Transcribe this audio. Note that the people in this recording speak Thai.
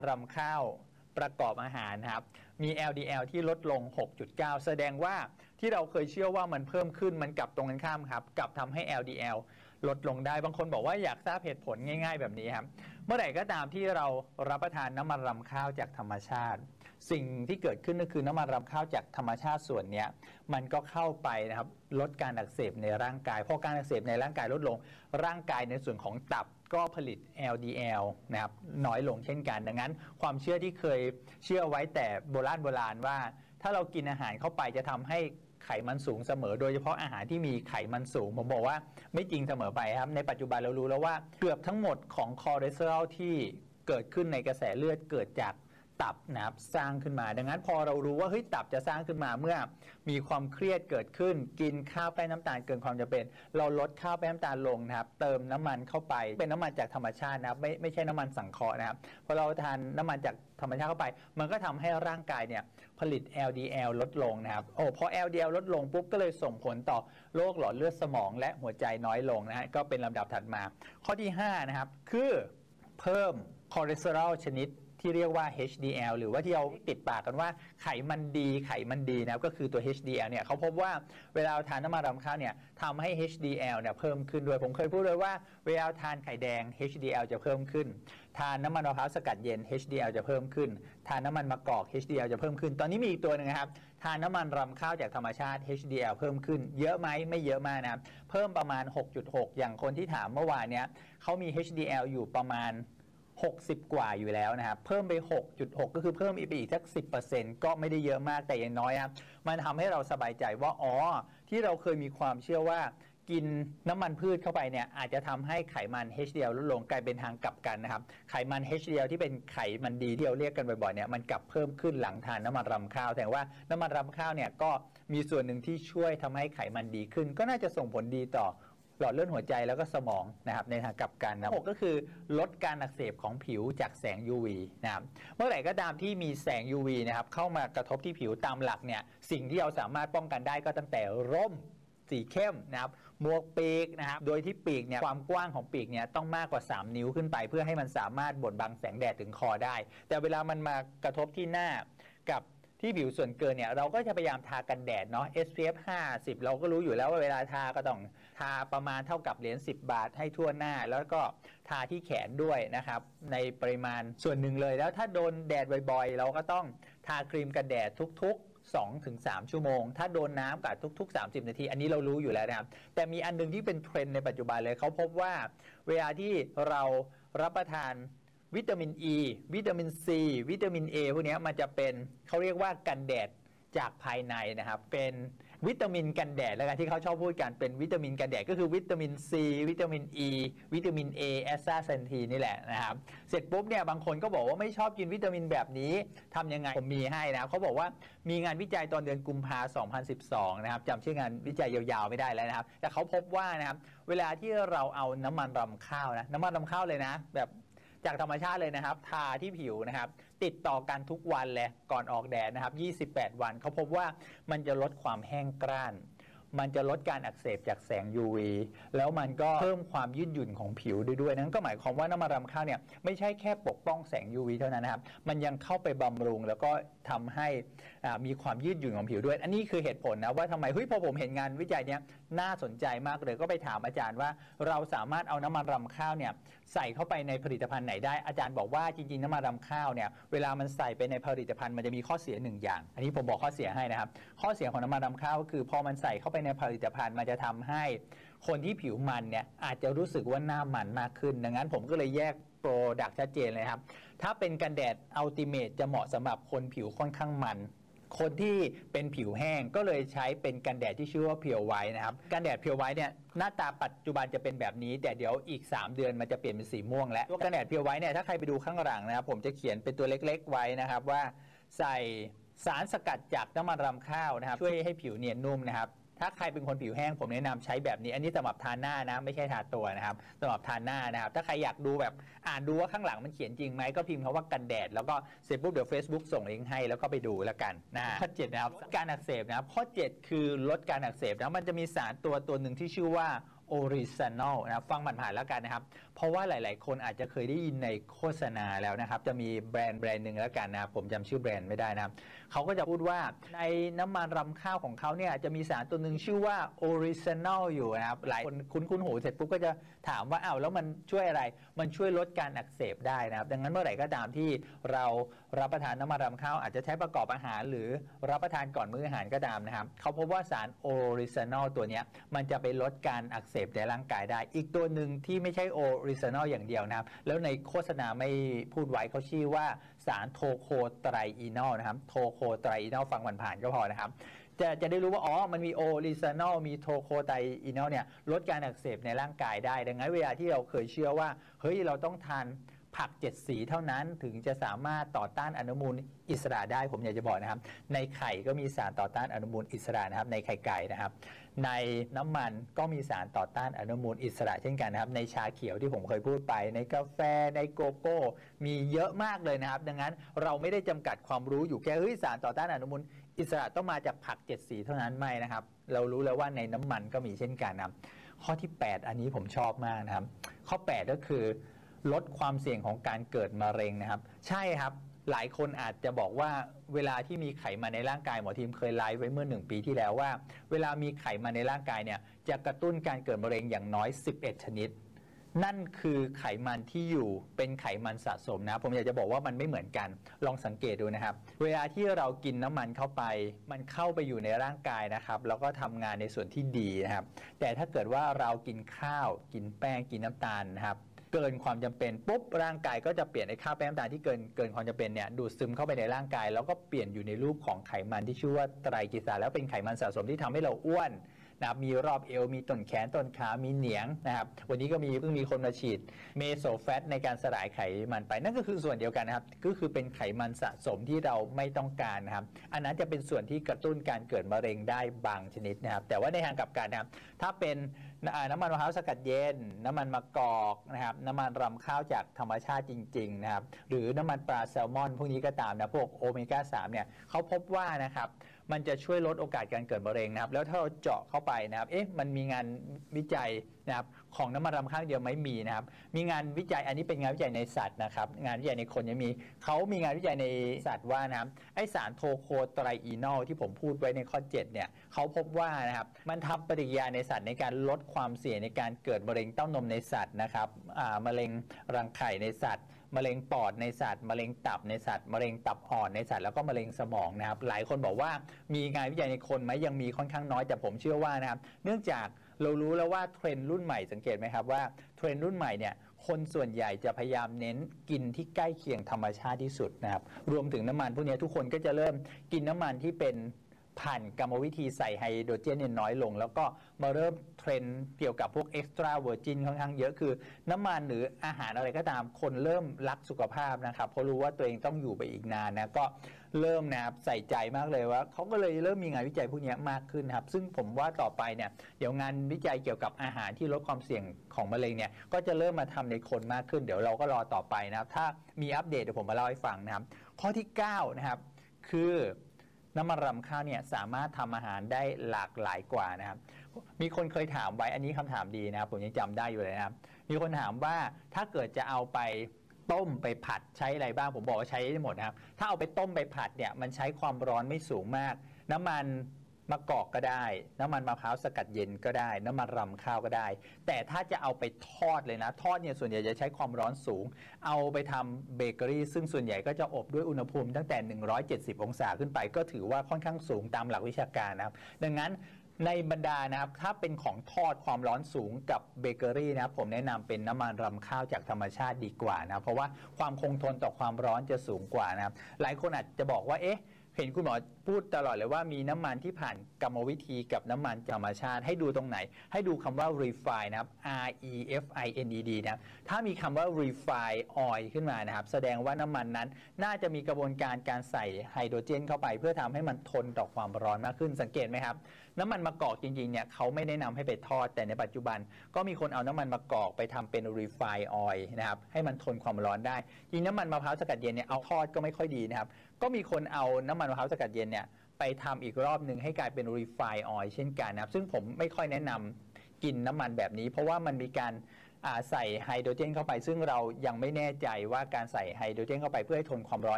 รำข้าวประกอบอาหารนะครับมี LDL ที่ลดลง 6.9 แสดงว่าที่เราเคยเชื่อว่ามันเพิ่มขึ้นมันกลับตรงกันข้ามครับกลับทำให้ LDL ลดลงได้บางคนบอกว่าอยากทราบเหตุผลง่ายๆแบบนี้ครับเมื่อไหร่ก็ตามที่เรารับประทานน้ำมันรำข้าวจากธรรมชาติสิ่งที่เกิดขึ้นก็คือน้ำมันรำข้าวจากธรรมชาติส่วนนี้มันก็เข้าไปนะครับลดการอักเสบในร่างกายพอการอักเสบในร่างกายลดลงร่างกายในส่วนของตับก็ผลิต LDL นะครับน้อยลงเช่นกันดังนั้นความเชื่อที่เคยเชื่อไว้แต่โบราณว่าถ้าเรากินอาหารเข้าไปจะทำให้ไขมันสูงเสมอโดยเฉพาะอาหารที่มีไขมันสูงผมบอกว่าไม่จริงเสมอไปครับในปัจจุบันเรารู้แล้วว่าเกือบทั้งหมดของคอเลสเตอรอลที่เกิดขึ้นในกระแสเลือดเกิดจากตับนะครับสร้างขึ้นมาดังนั้นพอเรารู้ว่าเฮ้ยตับจะสร้างขึ้นมาเมื่อมีความเครียดเกิดขึ้นกินข้าวแป้งน้ำตาลเกินความจำเป็นเราลดข้าวแป้งน้ำตาลลงนะครับเติมน้ำมันเข้าไปเป็นน้ำมันจากธรรมชาตินะครับไม่ใช่น้ำมันสังเคราะห์นะครับพอเราทานน้ำมันจากธรรมชาติเข้าไปมันก็ทำให้ร่างกายเนี่ยผลิต LDL ลดลงนะครับพอ LDL ลดลงปุ๊บก็เลยส่งผลต่อโรคหลอดเลือดสมองและหัวใจน้อยลงนะฮะก็เป็นลำดับถัดมาข้อที่5นะครับคือเพิ่มคอเลสเตอรอลชนิดที่เรียกว่า HDL หรือว่าที่เราติดปากกันว่าไขมันดีนะครับก็คือตัว HDL เนี่ยเขาพบว่าเวลาทานน้ำมันรำข้าวเนี่ยทำให้ HDL เนี่ยเพิ่มขึ้นด้วยผมเคยพูดเลยว่าเวลาทานไข่แดง HDL จะเพิ่มขึ้นทานน้ำมันมะพร้าวสกัดเย็น HDL จะเพิ่มขึ้นทานน้ำมันมะกอก HDL จะเพิ่มขึ้นตอนนี้มีอีกตัวหนึ่งนะครับทานน้ำมันรำข้าวจากธรรมชาติ HDL เพิ่มขึ้นเยอะไหมไม่เยอะมากนะครับเพิ่มประมาณ 6.6 อย่างคนที่ถามเมื่อวานเนี้ยเขามี HDL อยู่ประมาณ60 กว่าอยู่แล้วนะครับเพิ่มไป 6.6 ก็คือเพิ่มไปอีกสัก 10% ก็ไม่ได้เยอะมากแต่อย่างน้อยครับมันทำให้เราสบายใจว่าที่เราเคยมีความเชื่อว่ากินน้ำมันพืชเข้าไปเนี่ยอาจจะทำให้ไขมัน HDL ลดลงกลายเป็นทางกลับกันนะครับไขมัน HDL ที่เป็นไขมันดีที่เราเรียกกันบ่อยๆเนี่ยมันกลับเพิ่มขึ้นหลังทานน้ำมันรำข้าวแต่ว่าน้ำมันรำข้าวเนี่ยก็มีส่วนหนึ่งที่ช่วยทำให้ไขมันดีขึ้นก็น่าจะส่งผลดีต่อหลอดเลือดหัวใจแล้วก็สมองนะครับในทางกลับกันนะ6ก็คือลดการอักเสบของผิวจากแสง UV นะครับเมื่อไหร่ก็ตามที่มีแสง UV นะครับเข้ามากระทบที่ผิวตามหลักเนี่ยสิ่งที่เราสามารถป้องกันได้ก็ตั้งแต่ร่มสีเข้มนะครับหมวกปีกนะครับโดยที่ปีกเนี่ยความกว้างของปีกเนี่ยต้องมากกว่า3นิ้วขึ้นไปเพื่อให้มันสามารถบดบังแสงแดดถึงคอได้แต่เวลามันมากระทบที่หน้ากับที่ผิวส่วนเกินเนี่ยเราก็จะพยายามทากันแดดเนาะ SPF 50เราก็รู้อยู่แล้วว่าเวลาทาก็ต้องทาประมาณเท่ากับเหรียญ10 บาทให้ทั่วหน้าแล้วก็ทาที่แขนด้วยนะครับในปริมาณส่วนหนึ่งเลยแล้วถ้าโดนแดดบ่อยๆเราก็ต้องทาครีมกันแดดทุกๆ2-3 ชั่วโมงถ้าโดนน้ำกับทุกๆ30 นาทีอันนี้เรารู้อยู่แล้วนะครับแต่มีอันนึงที่เป็นเทรนด์ในปัจจุบันเลยเขาพบว่าเวลาที่เรารับประทานวิตามิน E วิตามิน C วิตามิน A พวกนี้มันจะเป็นเขาเรียกว่ากันแดดจากภายในนะครับเป็นวิตามินกันแดดแล้วกันที่เขาชอบพูดกันเป็นวิตามินกันแดดก็คือวิตามิน C วิตามิน E วิตามิน A แอสตาเซนทีนนี่แหละนะครับเสร็จปุ๊บเนี่ยบางคนก็บอกว่าไม่ชอบกินวิตามินแบบนี้ทำยังไงผมมีให้นะเขาบอกว่ามีงานวิจัยตอนเดือนกุมภาพันธ์ 2012นะครับจำชื่องานวิจัยยาวๆไม่ได้แล้วนะครับแต่เขาพบว่านะครับเวลาที่เราเอาน้ำมันรำข้าวนะน้ำมันรำข้าวเลยนะแบบจากธรรมชาติเลยนะครับทาที่ผิวนะครับติดต่อกันทุกวันเลยก่อนออกแดดนะครับ28 วันเขาพบว่ามันจะลดความแห้งกร้านมันจะลดการอักเสบจากแสง UV แล้วมันก็เพิ่มความยืดหยุ่นของผิวด้วยนั่นก็หมายความว่าน้ำมันรำข้าวเนี่ยไม่ใช่แค่ปกป้องแสง UV เท่านั้นนะครับมันยังเข้าไปบำรุงแล้วก็ทำให้มีความยืดหยุ่นของผิวด้วยอันนี้คือเหตุผลนะว่าทำไมพอผมเห็นงานวิจัยเนี้ยน่าสนใจมากเลยก็ไปถามอาจารย์ว่าเราสามารถเอาน้ำมันรำข้าวเนี่ยใส่เข้าไปในผลิตภัณฑ์ไหนได้อาจารย์บอกว่าจริงๆน้ำมันรำข้าวเนี่ยเวลามันใส่ไปในผลิตภัณฑ์มันจะมีข้อเสีย1 อย่างอันนี้ผมบอกข้อเสียให้นะครับข้อเสียของน้ำมันรำข้าวก็คือพอมันใส่เข้าไปในผลิตภัณฑ์มันจะทำให้คนที่ผิวมันเนี่ยอาจจะรู้สึกว่าหน้ามันมากขึ้นดังนั้นผมก็เลยแยกโปรดักต์ชัดเจนเลยครับถ้าเป็นกันแดดอัลติเมทจะเหมาะสำหรับคนผิวค่อนข้างมันคนที่เป็นผิวแห้งก็เลยใช้เป็นกันแดดที่ชื่อว่าเพียวไวท์นะครับกันแดดเพียวไวท์เนี่ยหน้าตาปัจจุบันจะเป็นแบบนี้แต่เดี๋ยวอีก3 เดือนมันจะเปลี่ยนเป็นสีม่วงแล้วกันแดดเพียวไวท์เนี่ยถ้าใครไปดูข้างหลังนะครับผมจะเขียนเป็นตัวเล็กๆไว้นะครับว่าใส่สารสกัดจากน้ำมันรำข้าวนะครับช่วยให้ผิวเนียนนุ่มนะครับถ้าใครเป็นคนผิวแห้งผมแนะนำใช้แบบนี้อันนี้สำหรับทาหน้านะไม่ใช่ทาตัวนะครับสำหรับทาหน้านะครับถ้าใครอยากดูแบบอ่านดูว่าข้างหลังมันเขียนจริงไหมก็พิมพ์คำว่ากันแดดแล้วก็เสร็จปุ๊บเดี๋ยว Facebook ส่งลิงก์ให้แล้วก็ไปดูแล้วกันข้อ7นะครับการอักเสบนะครับข้อ7คือลดการอักเสบนะมันจะมีสารตัวหนึ่งที่ชื่อว่า Original นะครับฟังผ่านๆแล้วกันนะครับเพราะว่าหลายๆคนอาจจะเคยได้ยินในโฆษณาแล้วนะครับจะมีแบรนด์หนึ่งแล้วกันนะครับผมจำชื่อแบรนด์ไม่ได้นะครับเขาก็จะพูดว่าในน้ำมันรำข้าวของเขาเนี่ยจะมีสารตัวหนึ่งชื่อว่า Original อยู่นะครับหลายคนคุ้นหูเสร็จปุ๊บก็จะถามว่าอ้าวแล้วมันช่วยอะไรมันช่วยลดการอักเสบได้นะครับดังนั้นเมื่อไหร่ก็ตามที่เรารับประทานน้ำมันรำข้าวอาจจะใช้ประกอบอาหารหรือรับประทานก่อนมื้ออาหารก็ตามนะครับเขาพบว่าสาร Original ตัวนี้มันจะไปลดการอักเสบในร่างกายได้อีกตัวหนึ่งที่ไม่ใช่ Original อย่างเดียวนะครับแล้วในโฆษณาไม่พูดไว้เขาชื่อว่าสารโทโคไตรอีนอลนะครับโทโคไตรอีนอลฟังผ่านๆก็พอนะครับจะได้รู้ว่าอ๋อมันมีโอริซานอลมีโทโคไตรอีนอลเนี่ยลดการอักเสบในร่างกายได้ดังนั้นเวลาที่เราเคยเชื่อว่าเฮ้ยเราต้องทานผัก7สีเท่านั้นถึงจะสามารถต่อต้านอนุมูลอิสระได้ผมอยากจะบอกนะครับในไข่ก็มีสารต่อต้านอนุมูลอิสระนะครับในไข่ไก่นะครับในน้ำมันก็มีสารต่อต้านอนุมูลอิสระเช่นกันนะครับในชาเขียวที่ผมเคยพูดไปในกาแฟในโกโก้มีเยอะมากเลยนะครับดังนั้นเราไม่ได้จำกัดความรู้อยู่แค่สารต่อต้านอนุมูลอิสระต้องมาจากผัก7สีเท่านั้นไม่นะครับเรารู้แล้วว่าในน้ำมันก็มีเช่นกันนะครับข้อที่ 8อันนี้ผมชอบมากนะครับข้อ 8 ก็คือลดความเสี่ยงของการเกิดมะเร็งนะครับใช่ครับหลายคนอาจจะบอกว่าเวลาที่มีไขมันในร่างกายหมอทีมเคยไลฟ์ไว้เมื่อ1 ปีที่แล้วว่าเวลามีไขมันในร่างกายเนี่ยจะกระตุ้นการเกิดมะเร็งอย่างน้อย11ชนิดนั่นคือไขมันที่อยู่เป็นไขมันสะสมนะผมอยากจะบอกว่ามันไม่เหมือนกันลองสังเกตดูนะครับเวลาที่เรากินน้ำมันเข้าไปมันเข้าไปอยู่ในร่างกายนะครับแล้วก็ทำงานในส่วนที่ดีนะครับแต่ถ้าเกิดว่าเรากินข้าวกินแป้งกินน้ำตาลนะครับเกินความจำเป็นปุ๊บร่างกายก็จะเปลี่ยนไอ้ข้าวแป้งน้ำตาลที่เกินความจำเป็นเนี่ยดูดซึมเข้าไปในร่างกายแล้วก็เปลี่ยนอยู่ในรูปของไขมันที่ชื่อว่าไตรกลีเซอไรด์แล้วเป็นไขมันสะสมที่ทำให้เราอ้วนนะครับมีรอบเอวมีต้นแขนต้นขามีเหนียงนะครับวันนี้ก็เพิ่งมีคนมาฉีดเมโซแฟตในการสลายไขมันไปนั่นก็คือส่วนเดียวกันนะครับก็คือเป็นไขมันสะสมที่เราไม่ต้องการนะครับอันนั้นจะเป็นส่วนที่กระตุ้นการเกิดมะเร็งได้บางชนิดนะครับแต่ว่าในทางกลับกันนะครับถ้าเป็นน้ำมันมะพร้าวสกัดเย็นน้ำมันมะกอกนะครับน้ำมันรำข้าวจากธรรมชาติจริงๆนะครับหรือน้ำมันปลาแซลมอนพวกนี้ก็ตามนะพวกโอเมก้า 3เนี่ยเขาพบว่านะครับมันจะช่วยลดโอกาสการเกิดมะเร็งนะครับแล้วถ้าเราเจาะเข้าไปนะครับมันมีงานวิจัยนะครับของน้ำมันรำข้าวเดียวไม่มีนะครับมีงานวิจัยอันนี้เป็นงานวิจัยในสัตว์นะครับงานวิจัยในคนยังมีเขามีงานวิจัยในสัตว์ว่านะครับไอสารโทโคไตรอีนอลที่ผมพูดไว้ในข้อ7เนี่ยเขาพบว่านะครับมันทำปฏิกิริยาในสัตว์ในการลดความเสี่ยงในการเกิดมะเร็งเต้านมในสัตว์นะครับมะเร็งรังไข่ในสัตว์มะเร็งปอดในสัตว์มะเร็งตับในสัตว์มะเร็งตับอ่อนในสัตว์แล้วก็มะเร็งสมองนะครับหลายคนบอกว่ามีงานวิจัยในคนไหมยังมีค่อนข้างน้อยแต่ผมเชื่อว่านะครับเนื่องจากเรารู้แล้วว่าเทรนด์รุ่นใหม่สังเกตไหมครับว่าเทรนด์รุ่นใหม่เนี่ยคนส่วนใหญ่จะพยายามเน้นกินที่ใกล้เคียงธรรมชาติที่สุดนะครับรวมถึงน้ำมันพวกนี้ทุกคนก็จะเริ่มกินน้ำมันที่เป็นผ่านกรรมวิธีใส่ไฮโดรเจนเนี่ยน้อยลงแล้วก็มาเริ่มเทรนด์เกี่ยวกับพวกเอ็กซ์ตร้าเวอร์จินค่อนข้างเยอะคือน้ำมันหรืออาหารอะไรก็ตามคนเริ่มรักสุขภาพนะครับเพราะรู้ว่าตัวเองต้องอยู่ไปอีกนานนะก็เริ่มนะครับใส่ใจมากเลยว่าเขาก็เลยเริ่มมีงานวิจัยพวกนี้มากขึ้นครับซึ่งผมว่าต่อไปเนี่ยเดี๋ยวงานวิจัยเกี่ยวกับอาหารที่ลดความเสี่ยงของมะเร็งเนี่ยก็จะเริ่มมาทำในคนมากขึ้นเดี๋ยวเราก็รอต่อไปนะครับถ้ามีอัปเดตเดี๋ยวผมมาเล่าให้ฟังนะครับข้อที่9นะครับคือน้ำมันรำข้าวเนี่ยสามารถทำอาหารได้หลากหลายกว่านะครับมีคนเคยถามไว้อันนี้คำถามดีนะครับผมยังจำได้อยู่เลยนะครับมีคนถามว่าถ้าเกิดจะเอาไปต้มไปผัดใช้อะไรบ้างผมบอกว่าใช้ได้หมดนะครับถ้าเอาไปต้มไปผัดเนี่ยมันใช้ความร้อนไม่สูงมากน้ำมันมะกอกก็ได้น้ำมันมะพร้าวสกัดเย็นก็ได้น้ำมันรำข้าวก็ได้แต่ถ้าจะเอาไปทอดเลยนะทอดเนี่ยส่วนใหญ่จะใช้ความร้อนสูงเอาไปทำเบเกอรี่ซึ่งส่วนใหญ่ก็จะอบด้วยอุณหภูมิตั้งแต่170องศาขึ้นไปก็ถือว่าค่อนข้างสูงตามหลักวิชาการนะครับดังนั้นในบรรดานะครับถ้าเป็นของทอดความร้อนสูงกับเบเกอรี่นะครับผมแนะนำเป็นน้ำมันรำข้าวจากธรรมชาติดีกว่านะเพราะว่าความคงทนต่อความร้อนจะสูงกว่านะครับหลายคนอาจจะบอกว่าเห็นคุณหมอพูดตลอดเลยว่ามีน้ำมันที่ผ่านกรรมวิธีกับน้ำมันธรรมชาติให้ดูตรงไหนให้ดูคำว่า refine นะครับ REFINED นะถ้ามีคำว่า refine oil ขึ้นมานะครับแสดงว่าน้ำมันนั้นน่าจะมีกระบวนการใส่ไฮโดรเจนเข้าไปเพื่อทำให้มันทนต่อความร้อนมากขึ้นสังเกตไหมครับน้ำมันมะกอกจริงๆเนี่ยเขาไม่แนะนำให้ไปทอดแต่ในปัจจุบันก็มีคนเอาน้ำมันมะกอกไปทำเป็น refine oil นะครับให้มันทนความร้อนได้จริงน้ำมันมะพร้าวสกัดเย็นเนี่ยเอาทอดก็ไม่ค่อยดีนะครับก็มีคนเอาน้ำมันมะพร้าวสกัดเย็นเนี่ยไปทำอีกรอบหนึ่งให้กลายเป็น refine oil เช่นกันนะครับซึ่งผมไม่ค่อยแนะนำกินน้ำมันแบบนี้เพราะว่ามันมีการใส่ไฮโดรเจนเข้าไปซึ่งเรายังไม่แน่ใจว่าการใส่ไฮโดรเจนเข้าไปเพื่อให้ทนความร้อน